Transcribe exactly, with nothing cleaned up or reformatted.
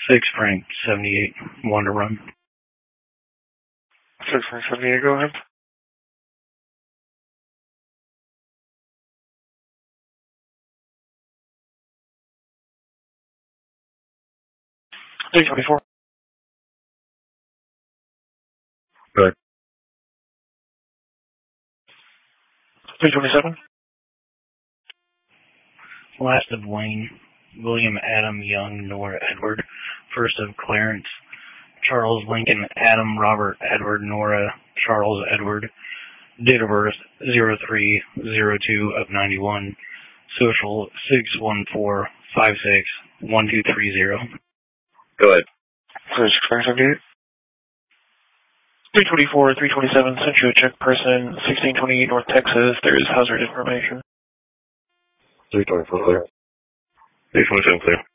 Six Frank seventy-eight, one to run. Six Frank seventy-eight, go ahead. three twenty-four. Good. three twenty-seven. Last of Wayne, William Adam Young Nora Edward. First of Clarence, Charles Lincoln Adam Robert Edward Nora Charles Edward. Date of birth zero three zero two of ninety-one. Social six one four five six one two three zero. Go ahead. Six Frank seventy-eight. three twenty-four, three twenty-seven, sent you a check person, sixteen twenty-eight North Texas. There is hazard information. three twenty-four clear. three twenty-seven clear.